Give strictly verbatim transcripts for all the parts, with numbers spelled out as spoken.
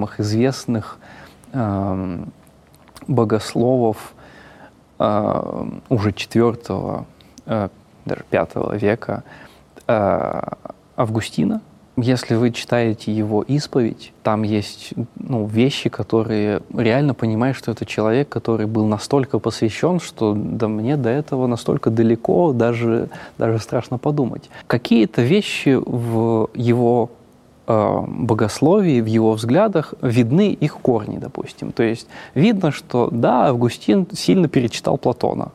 самых известных э, богословов э, уже четвёртого, э, даже пятого века э, Августина. Если вы читаете его исповедь, там есть ну, вещи, которые реально понимаешь, что это человек, который был настолько посвящен, что да мне до этого настолько далеко, даже, даже страшно подумать. Какие-то вещи в его э, богословии, в его взглядах видны их корни, допустим. То есть видно, что да, Августин сильно перечитал Платона.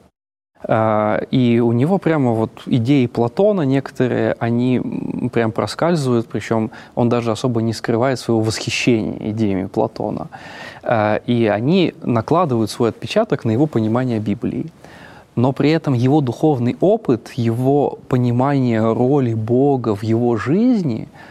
И у него прямо вот идеи Платона некоторые, они прям проскальзывают, причем он даже особо не скрывает своего восхищения идеями Платона. И они накладывают свой отпечаток на его понимание Библии. Но при этом его духовный опыт, его понимание роли Бога в его жизни –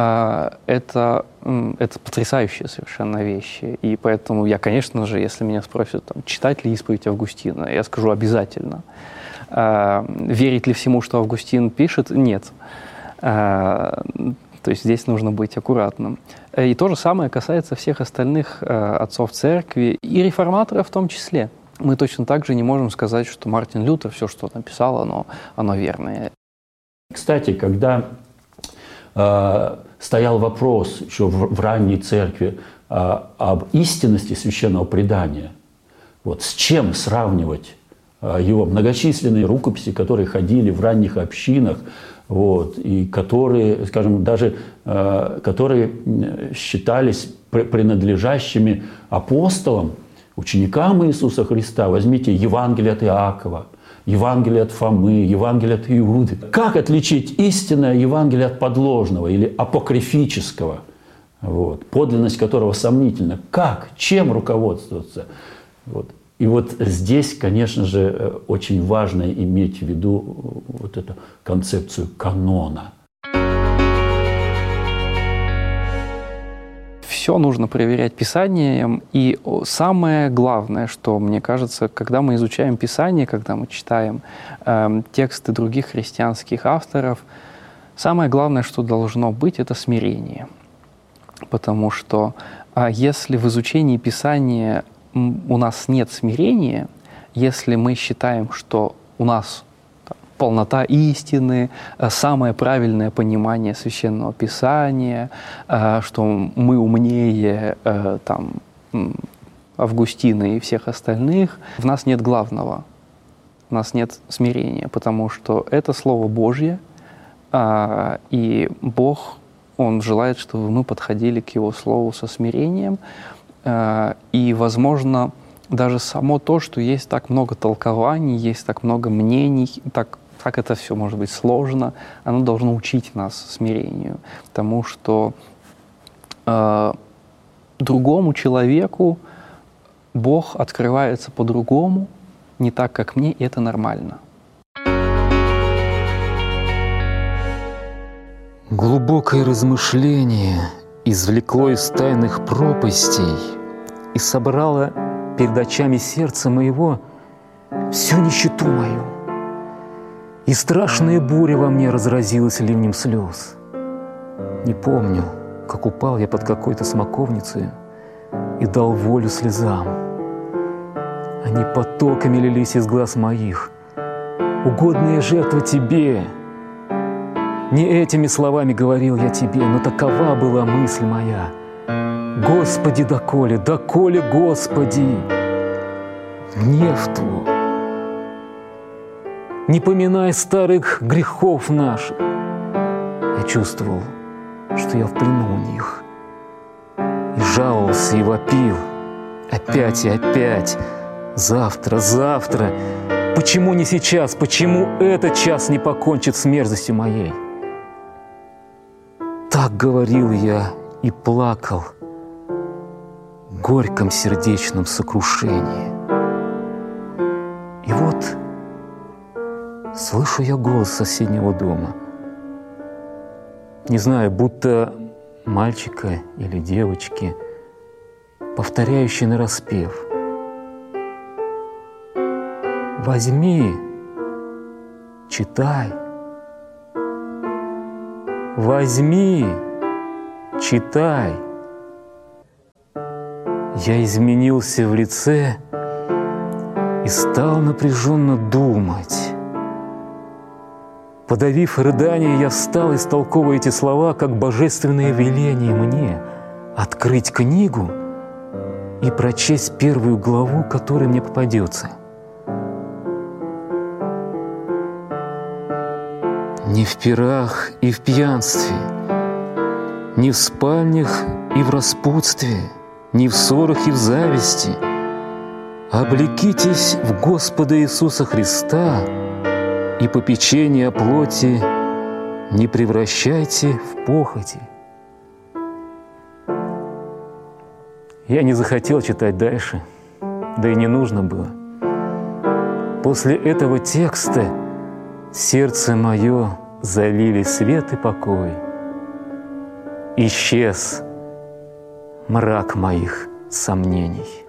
это, это потрясающие совершенно вещи. И поэтому я, конечно же, если меня спросят, там, читать ли исповедь Августина, я скажу обязательно. Верить ли всему, что Августин пишет? Нет. То есть здесь нужно быть аккуратным. И то же самое касается всех остальных отцов церкви и реформаторов в том числе. Мы точно так же не можем сказать, что Мартин Лютер, все, что написал, оно, оно верное. Кстати, когда э, стоял вопрос еще в, в ранней церкви э, об истинности священного предания, вот, с чем сравнивать э, его многочисленные рукописи, которые ходили в ранних общинах, вот, и которые, скажем, даже э, которые считались принадлежащими апостолам, ученикам Иисуса Христа. Возьмите Евангелие от Иакова, Евангелие от Фомы, Евангелие от Иуды. Как отличить истинное Евангелие от подложного или апокрифического, вот, подлинность которого сомнительна? Как? Чем руководствоваться? Вот. И вот здесь, конечно же, очень важно иметь в виду вот эту концепцию канона. Все нужно проверять Писанием. И самое главное, что, мне кажется, когда мы изучаем Писание, когда мы читаем э, тексты других христианских авторов, самое главное, что должно быть, это смирение. Потому что э, если в изучении Писания у нас нет смирения, если мы считаем, что у нас там полнота истины, самое правильное понимание Священного Писания, что мы умнее там, Августина и всех остальных, в нас нет главного, у нас нет смирения, потому что это Слово Божье, и Бог, Он желает, чтобы мы подходили к Его Слову со смирением. И, возможно, даже само то, что есть так много толкований, есть так много мнений, так, так это все может быть сложно, оно должно учить нас смирению. Потому что э, другому человеку Бог открывается по-другому, не так, как мне, и это нормально. Глубокое размышление извлекло из тайных пропастей и собрало перед очами сердца моего всю нищету мою. И страшная буря во мне разразилась ливнем слез. Не помню, как упал я под какой-то смоковницей и дал волю слезам. Они потоками лились из глаз моих. Угодная жертва Тебе. Не этими словами говорил я Тебе, но такова была мысль моя. Господи, доколе, доколе, Господи, гнев Твой. Не поминай старых грехов наших. Я чувствовал, что я в плену у них. И жаловался, и вопил. Опять и опять. Завтра, завтра. Почему не сейчас? Почему этот час не покончит с мерзостью моей? Так говорил я и плакал в горьком сердечном сокрушении. И вот слышу я голос соседнего дома. Не знаю, будто мальчика или девочки, повторяющий нараспев. Возьми, читай. Возьми, читай. Я изменился в лице и стал напряженно думать. Подавив рыдание, я встал, истолковывая эти слова как божественное веление мне открыть книгу и прочесть первую главу, которая мне попадется. Не в пирах и в пьянстве, не в спальнях и в распутстве, не в ссорах и в зависти. Облекитесь в Господа Иисуса Христа и попечение о плоти не превращайте в похоти. Я не захотел читать дальше, да и не нужно было. После этого текста сердце мое залили свет и покой. Исчез мрак моих сомнений.